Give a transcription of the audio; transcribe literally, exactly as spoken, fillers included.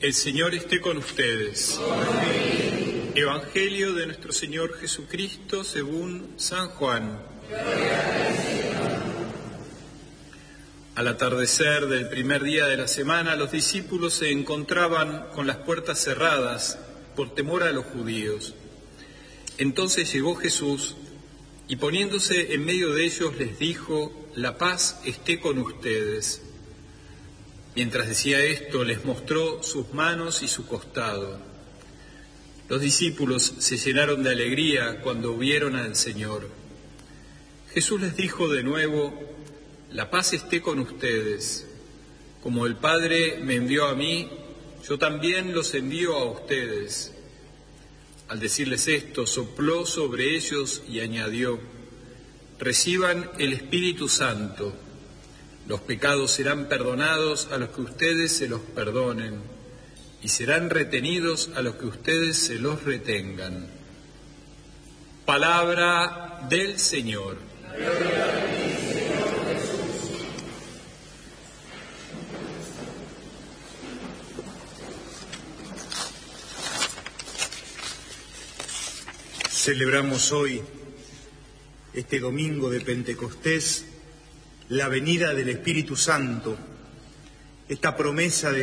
El Señor esté con ustedes. Amén. Evangelio de nuestro Señor Jesucristo según San Juan. Al atardecer del primer día de la semana, los discípulos se encontraban con las puertas cerradas por temor a los judíos. Entonces llegó Jesús y poniéndose en medio de ellos les dijo: «La paz esté con ustedes». Mientras decía esto, les mostró sus manos y su costado. Los discípulos se llenaron de alegría cuando vieron al Señor. Jesús les dijo de nuevo: «La paz esté con ustedes. Como el Padre me envió a mí, yo también los envío a ustedes». Al decirles esto, sopló sobre ellos y añadió: «Reciban el Espíritu Santo. Los pecados serán perdonados a los que ustedes se los perdonen, y serán retenidos a los que ustedes se los retengan». Palabra del Señor. Gloria a ti, Señor Jesús. Celebramos hoy, este domingo de Pentecostés, la venida del Espíritu Santo, esta promesa de